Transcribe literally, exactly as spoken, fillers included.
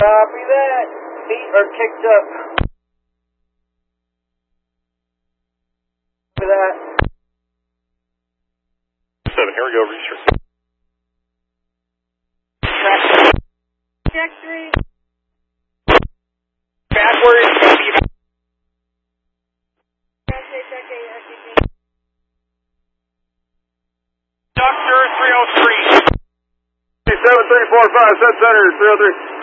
Copy that. Feet are kicked up. Copy that. Seven, here we go, research. Check three. Backwards, maybe. Doctor three oh three. seven three four five, set center, three oh three.